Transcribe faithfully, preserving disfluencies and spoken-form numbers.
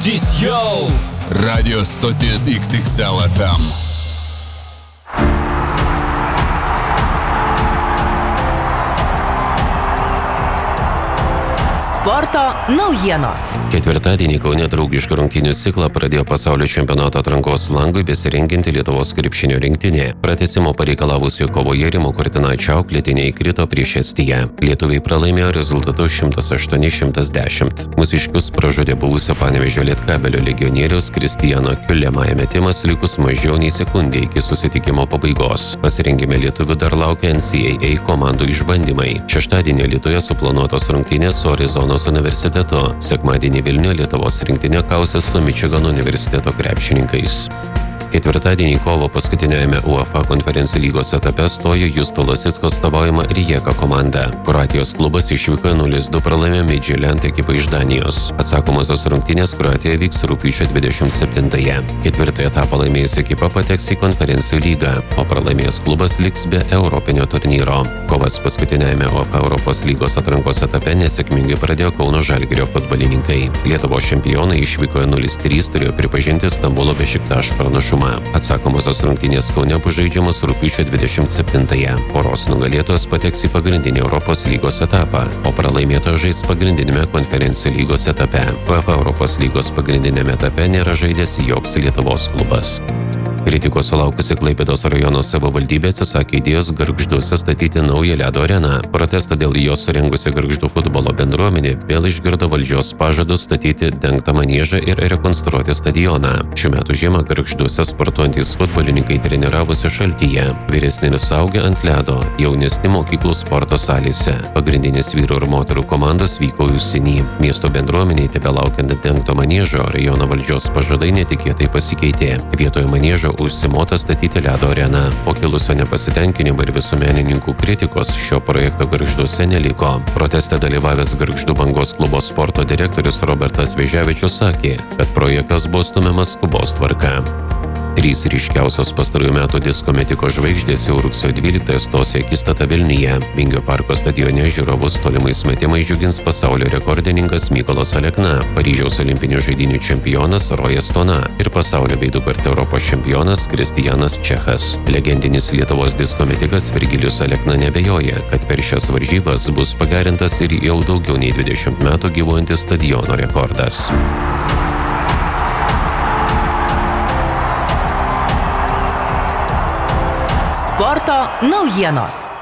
Žvaigždės jau. Radio stotis iks iks el ef em. Sporto naujienos. Ketvirtadienį Kaune draugiškų rungtynių ciklą pradėjo pasaulio čempionato atrankos langui besirengianti Lietuvos krepšinio rinktinė. Pratęsimo pareikalavusi kovoje Rimo Kurtinaičio auklėtiniai krito prieš Estiją. Lietuviai pralaimėjo rezultatu šimtas aštuoni šimtas dešimt. Mūsiškius pražudė buvusio Panevėžio Lietkabelio legionieriaus Kristijano Kiulemąją metimas likus mažiau nei sekundė iki susitikimo pabaigos. Pasirengime lietuvių dar laukia en si ei ei komandų išbandymai. Šeštadienį Lietuvoje suplanuotos rungtynės su Arizonos universitetu. Sekmadienį Vilniuje Lietuvos rinktinė kausis su Mičigano universiteto krepšininkais. Ketvirtadienį kovo paskutinėjame UEFA konferencijų lygos etape stojo Justo Lasicko atstovaujama Rijeka komanda. Kroatijos klubas išvyko nulis du pralaimėjo Midtjylland ekipą iš Danijos. Atsakomosios rungtynės Kroatijoje vyks rugpjūčio dvidešimt septintąją. Ketvirtąją etapą laimėjusi ekipa pateks į konferencijų lygą, o pralaimėjęs klubas liks be europinio turnyro. Kovas paskutinėjame UEFA Europos lygos atrankos etape nesėkmingai pradėjo Kauno Žalgirio futbolininkai. Lietuvos čempionai išvykoje nulis trys turėjo pripažinti Stambulo Bešiktaš pranašumą. Atsakomosios rungtynės Kaune bus žaidžiamos rugpjūčio dvidešimt septintąją. Poros nugalėtojas pateks į pagrindinį Europos lygos etapą, o pralaimėtojas žais pagrindinėme konferencijų lygos etape. UEFA Europos lygos pagrindinėme etape nėra žaidęs joks Lietuvos klubas. Kritikos sulaukusi Klaipėdos rajono savivaldybė atsisakė idėjos Gargžduose statyti naują ledo areną. Protestą dėl jos surengusi Gargždų futbolo bendruomenė vėl išgirdo valdžios pažadus statyti dengtą maniežą ir rekonstruoti stadioną. Šiuo metu žiemą Gargžduose sportuojantys futbolininkai treniravosi šaltyje. Vyresni ir suaugę ant ledo, jaunesni mokyklų sporto salėse. Pagrindinės vyrų ir moterų komandos vyko į užsienį. Miesto bendruomeniai tebelaukiant dengto maniežo, rajono valdžios pažadai netikėtai pasikeitė. Vietoje maniežo užsimota statyti ledo areną. Po kilusio nepasitenkinimo ir visuomenininkų kritikos šio projekto Gargžduose neliko. Proteste dalyvavęs Gargždų Bangos klubo sporto direktorius Robertas Veževičius sakė, kad projektas buvo stumiamas skubos tvarka. Trys ryškiausios pastarųjų metų disko metiko žvaigždės jau rugsėjo dvyliktąją stos į akistatą Vilniuje. Vingio parko stadione žiūrovus tolimais metimais džiugins pasaulio rekordininkas Mykolas Alekna, Paryžiaus olimpinių žaidynių čempionas Rojas Stona ir pasaulio bei dukart Europos čempionas Kristijanas Čechas. Legendinis Lietuvos disko metikas Virgilijus Alekna neabejoja, kad per šias varžybas bus pagerintas ir jau daugiau nei dvidešimt metų gyvuojantis stadiono rekordas. Sporto naujienos.